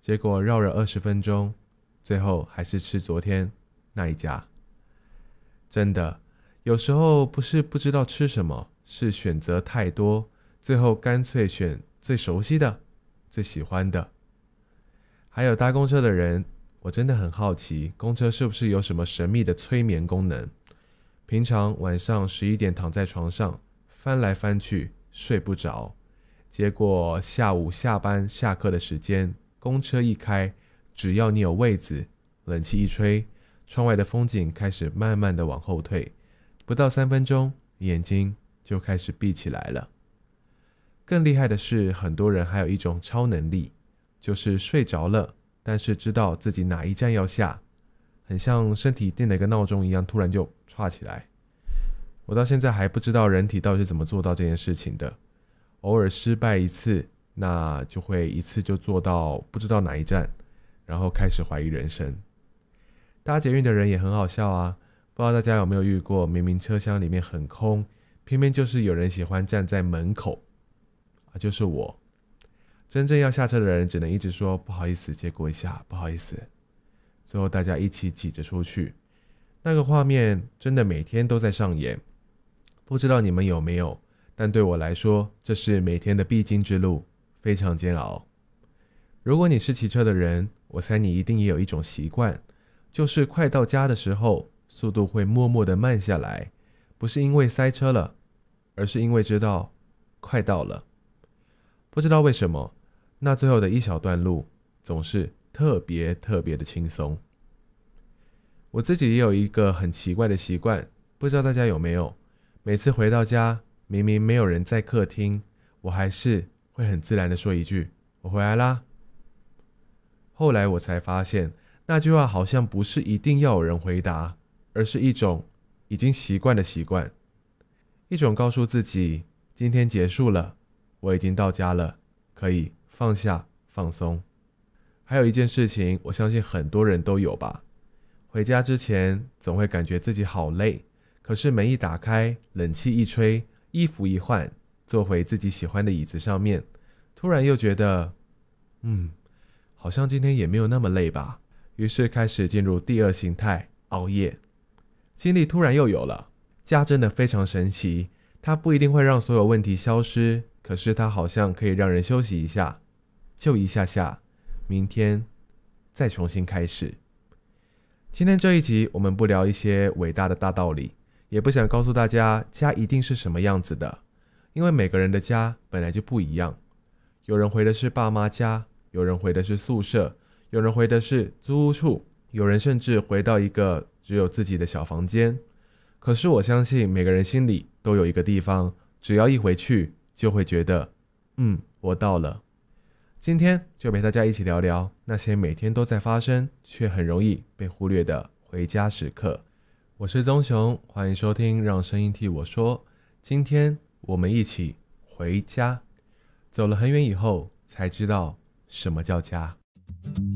结果绕了20分钟，最后还是吃昨天那一家。真的，有时候不是不知道吃什么，是选择太多，最后干脆选最熟悉的、最喜欢的。还有搭公车的人，我真的很好奇，公车是不是有什么神秘的催眠功能？平常晚上11点躺在床上，翻来翻去，睡不着。结果下午下班下课的时间，公车一开，只要你有位子，冷气一吹，窗外的风景开始慢慢的往后退，不到3分钟，眼睛就开始闭起来了。更厉害的是，很多人还有一种超能力，就是睡着了，但是知道自己哪一站要下，很像身体定了一个闹钟一样，突然就歘起来。我到现在还不知道人体到底是怎么做到这件事情的，偶尔失败一次，那就会一次就做到不知道哪一站，然后开始怀疑人生。搭捷运的人也很好笑啊，不知道大家有没有遇过，明明车厢里面很空，偏偏就是有人喜欢站在门口就是我。真正要下车的人只能一直说不好意思，借过一下，不好意思。最后大家一起挤着出去，那个画面真的每天都在上演。不知道你们有没有，但对我来说，这是每天的必经之路，非常煎熬。如果你是骑车的人，我猜你一定也有一种习惯，就是快到家的时候，速度会默默的慢下来，不是因为塞车了，而是因为知道快到了。不知道为什么，那最后的一小段路总是特别的轻松。我自己也有一个很奇怪的习惯，不知道大家有没有，每次回到家，明明没有人在客厅，我还是会很自然的说一句我回来啦。后来我才发现，那句话好像不是一定要有人回答，而是一种已经习惯的习惯，一种告诉自己今天结束了，我已经到家了，可以放下放松。还有一件事情，我相信很多人都有吧，回家之前总会感觉自己好累，可是门一打开，冷气一吹，衣服一换，坐回自己喜欢的椅子上面，突然又觉得好像今天也没有那么累吧，于是开始进入第二形态，熬夜。精力突然又有了。家真的非常神奇，它不一定会让所有问题消失，可是它好像可以让人休息一下，就一下下，明天再重新开始。今天这一集我们不聊一些伟大的大道理，也不想告诉大家家一定是什么样子的，因为每个人的家本来就不一样。有人回的是爸妈家，有人回的是宿舍，有人回的是租屋处，有人甚至回到一个只有自己的小房间。可是我相信每个人心里都有一个地方，只要一回去就会觉得我到了。今天就陪大家一起聊聊那些每天都在发生却很容易被忽略的回家时刻。我是宗雄，欢迎收听让声音替我说。今天我们一起回家，走了很远以后才知道什么叫家。